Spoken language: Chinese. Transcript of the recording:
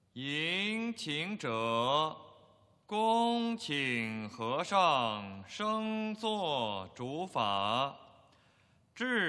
迎请者，恭请和尚升座主法。至